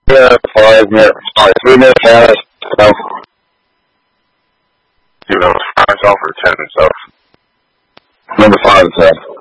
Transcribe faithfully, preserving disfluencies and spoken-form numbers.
Yeah, five minutes. Sorry, three minutes out. So. You know, five itself or ten itself? Number five itself.